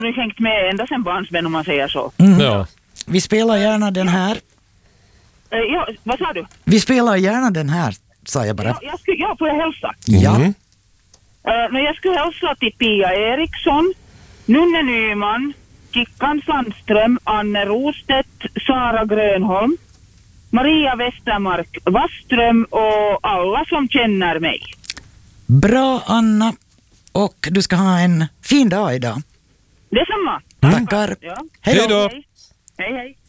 har hängt med ända sedan barnsben om man säger så. Ja. Vi spelar gärna den här. Ja, vad sa du? Vi spelar gärna den här, sa jag bara. Ja, får jag hälsa? Ja. Men jag skulle hälsa till Pia Eriksson, Nunne Nyman, Kickan Sandström, Anne Rostedt, Sara Grönholm, Maria Westermark Waström och alla som känner mig. Bra, Anna. Och du ska ha en fin dag idag. Detsamma. Tackar. Ja. Hej då. Hej då. Hej, hej.